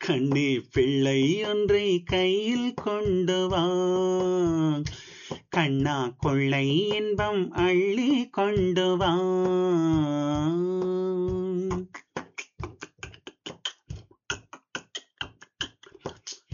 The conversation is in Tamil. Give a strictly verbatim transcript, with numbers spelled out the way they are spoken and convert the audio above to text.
கண்ணே பிள்ளை ஒன்றை கையில் கொண்டு வா கண்ணா கொள்ளை இன்பம் அள்ளி கொண்டு வா